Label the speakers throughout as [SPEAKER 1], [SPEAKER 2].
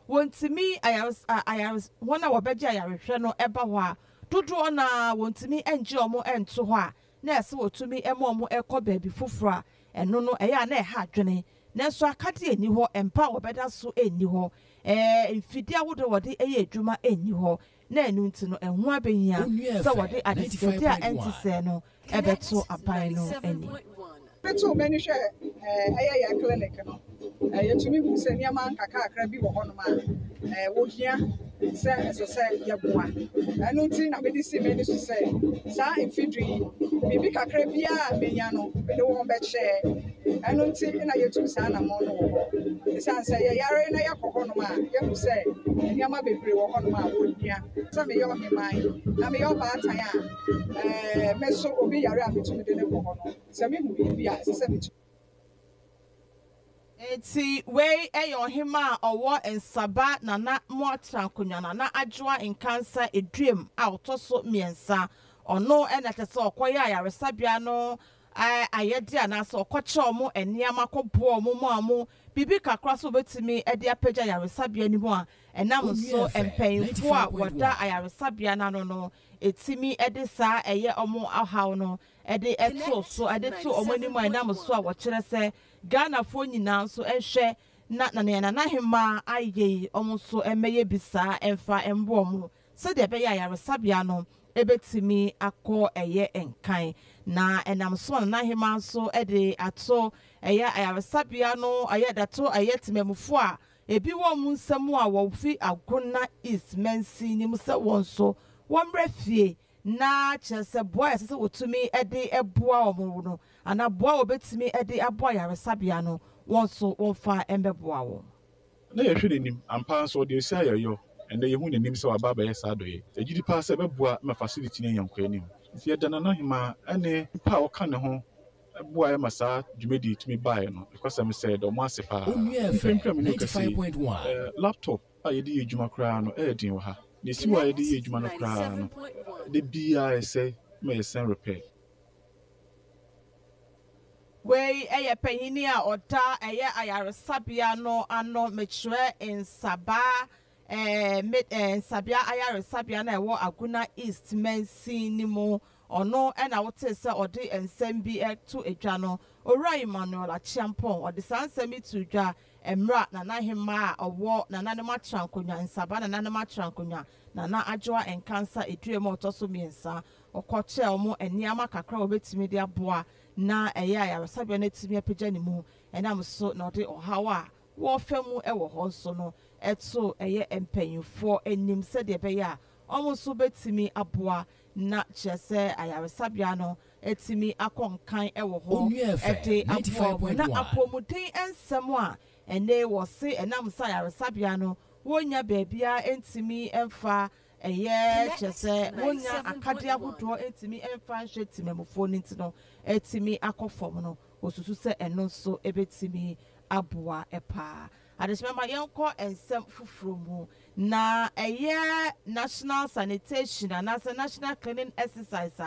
[SPEAKER 1] wontimi ayars wona wobeje ayarehwe no eba ho a dodo na wontimi enje omo ento ho a na ese wotumi ema omo ekọ baabi fufuro a eno no eya na eha adwene nanso akade eni ho empa wobeda so eni ho mfidi awodo wode eye adwuma eni ho na enu nti no enho abehia se wode adesede a entise no ebeto aban no eni
[SPEAKER 2] beto many share ya clinic no yetumi bu se niama kakakra bi wo hono ma wo hia se yaboa anu ti na medicine many so say sa infidri bibi kakra bia menya no be wo be share anu ti na yetumi sa na mo no wo san say yare na yakọ hono ma ye say niama bebre wo hono ma wo hia sa me yo me mai na me yo ba tan a me so obi yare a betumi de ne wo hono sa me mu bi a se me
[SPEAKER 1] eti wei eyo hima owo ensaba na mo atrankonya na adwoa nkansa eduem a otoso miensa ono ena tese okoye ayaresabia no ayede anase okoche omo eniama kobo omo mo amu bibi kakra so betimi ede apagya ayaresabia ni mu a enam so empenfo a woda ayaresabia na no etimi ede sa eye omo ahaw no ede eto so ede to omo ni mu enam so a wo kire se Ghana fo nyina so ehwe na hema aye omo so emeye bisa emfa embo omo se de be ya yaresabia no ebetimi akọ eye enkan na enam so na hema so ede ato eye yaresabia no aye dato aye timemufo a ebi wo mu nsemu a wo fi agona East Mensi ni mu se won so womre fie na chese boy sese wotumi ede eboa omo no ana boa obetimi ede aboa yaresabia no won so wonfa embeboa wo
[SPEAKER 3] na ye hwede nim ampa so de sia yoyo ende ye hu nenim se waba ba ye sa do ye ejidi pa se beboa ma facility ne yankwa nim nti ye dana na hima ene pa wo ka ne ho boa ye masa dwumedi tumi bae no because am said o mo asepa
[SPEAKER 4] 95.1
[SPEAKER 3] laptop a ye di edwuma kra no e din wo ha ne si wa ye di edwuma no kra no de bia ese me sen repair
[SPEAKER 1] wei eye panyini a ota eye ayaresabia no ano mechre nsaba nsabia ayaresabia na ewo Aguna East Mensi ni mu ono ena wote se ode ensem bi eto edwa no owura Emmanuel Achiampon ode sansem itu dwa emra na hema a owo na nanem atrankonya nsaba na nanem atrankonya na adwoa enkansa eduem otoso miensa okoche omo eniama kakra obetimi de aboa na eye ayaresabia na timi apagya ni mu enam so na ode ohawa wo famu ewo ho so no eto eye empanyufo enim se de be ya omo so betimi aboa na chese ayaresabia no etimi akonkan ewo ho ede aboa na apomuden ensem a ene wo se enam sa ayaresabia no wonya baabia entimi emfa eye chese wonya akade ahodo entimi emfa nhwe timemufo ninti no etimi akofom no osusu se eno so ebetimi aboa epa adesema yenko ensem fufuro mu na eye national sanitation and national cleaning exercise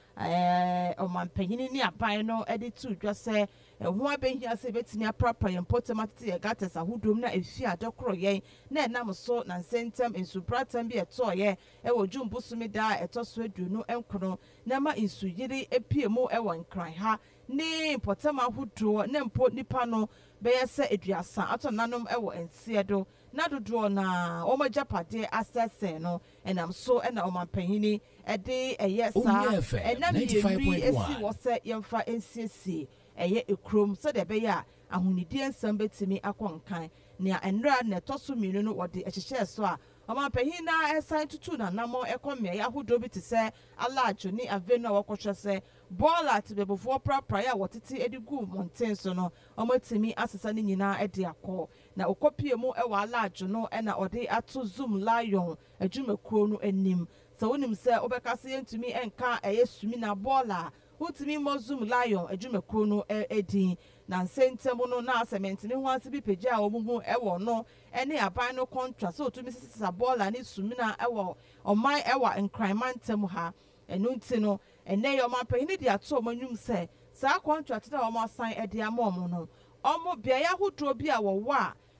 [SPEAKER 1] omanpanyini ni aban no ede tu dwa se ho abehia se betimi aprapa yempotemati ye gates ahodom na efi adokro yen na enam so na sentem insupratam bi etoye ewo dwumbusumi da etoso aduonu enkono na ma insuyiri epiemu ewo nkran ha ni potema ahodo na mpo nipa no beye se eduasa ato nanom ewo ensiedo na dodo na omajapade asese no enam so ena omanpanyini ede eye sa enam yiri esi wo se yemfa ensiesi eye ekrom so de be ya ahunidi ensam betimi akonkan nea enra na toso minu no wode ehyehyɛ so a omanpanyina esan tutu na namo ekome ya hodo bi te se alajo ni avenu awokwohwe se bola tibebofo prapra ya wotete edigu monten so no omatimi asesa ni nyina ede akọ na okopie mu ewa alajo no ena ode ato zoom lion adwumakuo no anim so wonim se obekase yentumi enka eye sumi na bola utimi mozum lion adwumakuo no edin na nsentem no na cement ne ho ase bi pagya omumu ewo no ene aban no contract so utumi sisa bola ni sumi na ewo oman ewa nkranmantem ha enunti no ene yo mapanyi di ato omanyum se sa contract na omo asan ede amom no omo bia ya hodo bi a wo wa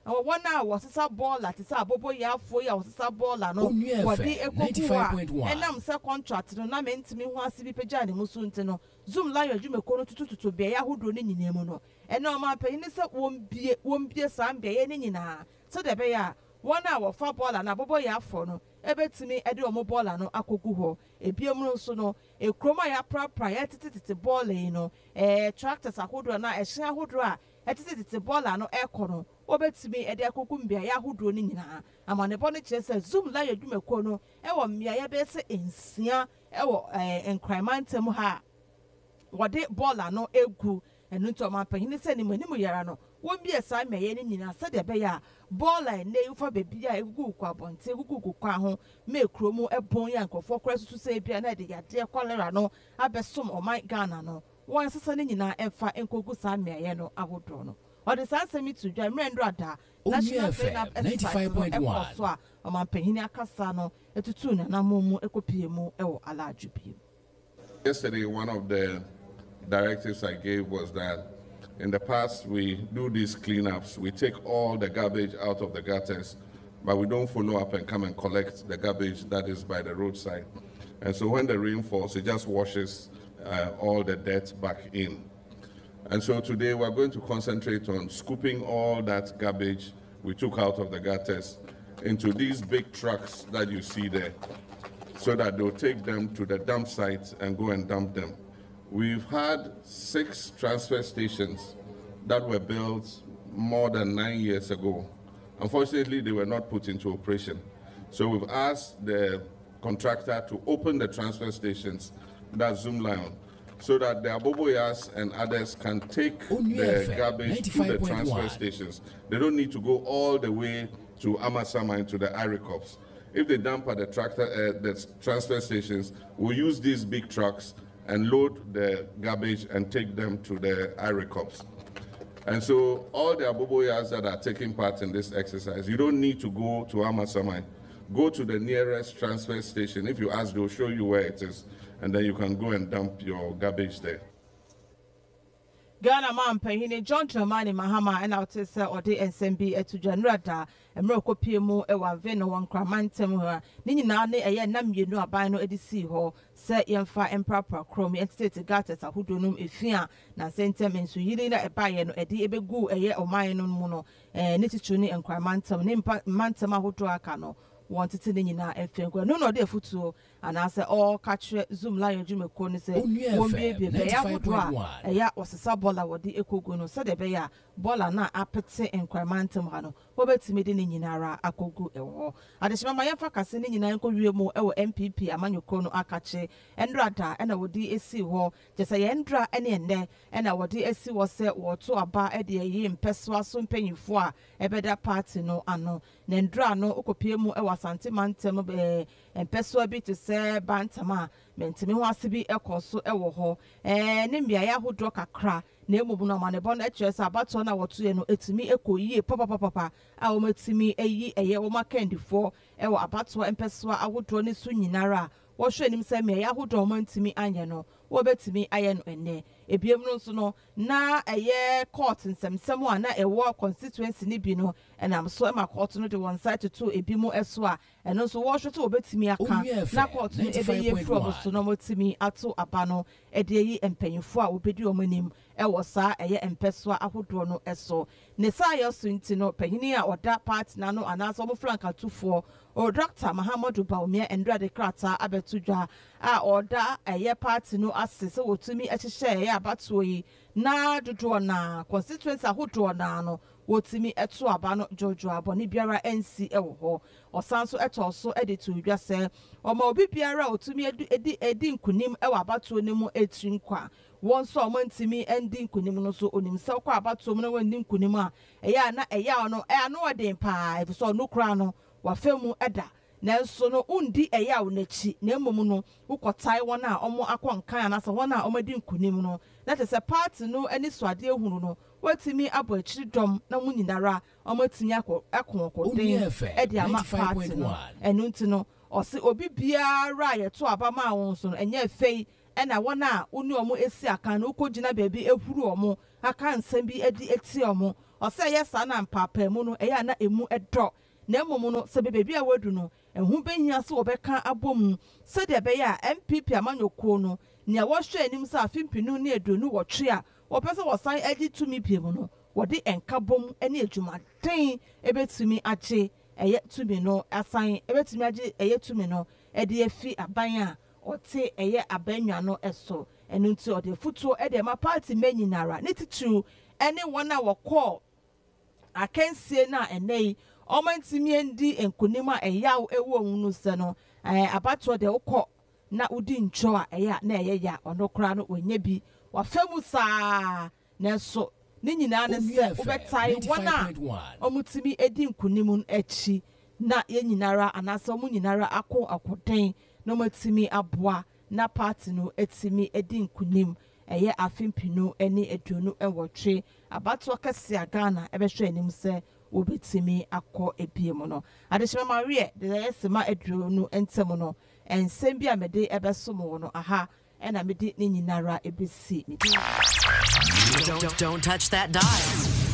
[SPEAKER 1] Wana was a ball at a bobo ya for ya was a ball and no what the
[SPEAKER 4] 95.1
[SPEAKER 1] and I'm sa contract no na meant me who has to be pejani musuntino zoom lion you may call to be a who do in nemono and no my penis won't be a son be any na so the bear 1 hour 4 ball and a bobo ya for no ebe to me edo mo ball no akoguho e biom so no e kroma ya prior titi ball no tractors ahodo na ehye ahodo a etiti ball no ekono obetimi ede akokumbia ya ahodo ni nyina amane bɔ ne kyerɛ sɛ zoom la yɛ dwumako no ɛwɔ mmea ya bɛsɛ ensia ɛwɔ enkramantam ha wɔde ball no egu ɛnu nto ma panyin sɛ nimu yara no wɔn bi esa mmea ne nyina sɛ de bɛyɛ ball line ne ufa bebi a egugu kwa bonte egugu kwa ho me kromu ɛbon ya nkɔfo kora susu sɛ bia na de yade cholera no abesom ɔman Ghana no wɔn sesa ne nyina ɛfa enkogu sa mmea no ahodo no ɔde saa asɛm to dwa mmerɛndo ada national train-up exercise 95.1 so a ɔmampanyini akasa no etutu na namomu ekopie mu ɛwɔ alaadwo bi.
[SPEAKER 5] Yesterday, one of the directives I gave was that in the past we do these cleanups, we take all the garbage out of the gutters, but we don't follow up and come and collect the garbage that is by the roadside. And so when the rain falls, it just washes all the dirt back in. And so today we're going to concentrate on scooping all that garbage we took out of the gutters into these big trucks that you see there, so that they'll take them to the dump sites and go and dump them. We've had 6 transfer stations that were built more than 9 years ago. Unfortunately, they were not put into operation. So we've asked the contractor to open the transfer stations, that's Zoom Lion, so that the Aboboyas and others can take the garbage to the transfer stations. They don't need to go all the way to Amasama into the IRECOPs. If they dump at the transfer stations, we'll use these big trucks and load the garbage and take them to the IRECOPs. And so all the Aboboyas that are taking part in this exercise, you don't need to go to Amasama. Go to the nearest transfer station. If you ask, they'll show you where it is, and then you can go and dump your garbage there.
[SPEAKER 1] Ghana man pahini John Dramani Mahama and out say ode NSMB to Janrada and Mrokopie mu ewa veno wan kramantem ha ni nyina ne eye nam yenu aban no edisi ho se yemfa improper chrome entity gates ahudonum efia na sentem nso yiri na ebaye no ede ebegu eye oman no mu no ne titu ne enkramantem ne mantem ahodo aka no wanted to nyina efenko no no de futuo anase all catch Zoom Lion dwumako no se won be ya hodo a ya osesa bola wodi ekogu no se de be ya bola na apete enkramantem ha no wobetimi de nyinara akogu ewo adeshima ma yemfa kase ne nyina enko wiemu ewo MPP amanyoko no akache endrada ena wodi esi ho jese ye endra ene enne ena wodi esi wo se woto aba ede ye mpeswa so mpanyifo a ebeda party no ano na endra no okopie mu ewo asante mantem mpeswa bi to se bantama mentimi ho ase bi ekoso ewo ho ne mbia ya hodo kakra na emu no mane bon eches abato na woto ye no etimi ekoyie papa a o matimi eyi eye o makandifo ewo abato empeswa ahodo ne so nyinara wo hwe nim se me ya hodo o mantimi anye no wo betimi aye no enne ebiem no nso no na eye court nsemsem a na ewo constituency ni bi no enam so ema court no de one side to two ebimu eso a eno so wo hwe to obetimi aka na court no ebeye from so no motimi ato aba no ede yi empanyifo a obedi omanim ewo saa eye empeswa ahodo no eso ne saa yo sunti no panyini a oda part na no anaso mo flanka tufo o Dr. Mahamudu Baumia Endra de Krata abetudwa a oda eye party no asese wotumi ehye ya abatoyi na dodo na constituency ahodo na no wotimi eto aba no jojo aboni biara NC ewo ho osanso eto so editu dwa se oma obi biara otumi edi nkunim ewo abato ne mu etrinkwa wonso omantimi endi nkunim no so onim se kwa abato mu no wendi nkunim a eya na eya no no odin pa if so no kra no wafemu eda nanso no undi eya wo nachi na emom no ukotai wona omo akonkan na se wona omadi nkunim no that is a part no ani swade ehunu no watimi abo akiri dom na munyinara omatimi akonkodin edi ama part no enu nti no osi obi biara yeto abama won so no enye fei ena wona uni omo esi aka na ukogina baabi ehuru omo aka nsem bi edi eti omo ɔsɛ ɛyɛ saa na mpaapa mu no ɛyɛ na emu ɛdɔ na mmom no sɛ beebi a wadu no ɛho bɛhia sɛ wɔbɛka abom sɛdeɛ ɛbɛyɛ a MPP amanyɔkuo no nea wɔhwɛ anim sɛ afimpinu ne aduonu wɔtwe a wɔpɛ sɛ wɔsan agye tumi pie mu no wɔde nkabom ne adwumaden ɛbɛtumi agye ɛyɛ tumi no asan ɛbɛtumi agye ɛyɛ tumi no ɛde afi aban a ɔte ɛyɛ abannwa no ɛso ɛno nti ɔde fotuo ɛde ma party mɛ nyinara ne titiriw ɛne wɔn a wɔkɔɔ akansie no a ɛnɛ yi ɔmo ntumi ndi nkonim a ɛyaw ɛwɔ wɔn no sɛ no abatoɔ de wokɔ na wodi ntwɔ a ɛyɛ na ɛyɛ ya ɔno koraa no wɔnyɛ bi wafɛ mu saa nanso ne nyinaa ne sɛ wobɛtae wɔn a ɔmo tumi edi nkonim no akyi na yɛ nyinara anaasɛ ɔmo nyinara ako akoden na ɔmo tumi aboa na party no etimi edi nkonim ɛyɛ afimpinu ɛne aduonu ɛwɔtwe abatoɔ kɛse a Ghana ɛbɛhwɛ anim sɛ wobɛtumi akɔ ebiem no adehyema mawie de ɛyɛ sema aduonu ntɛm no nsɛm bi a mede ɛbɛsom wɔ no aha ɛna mede ne nyinara ebesi
[SPEAKER 4] Don't touch that dial.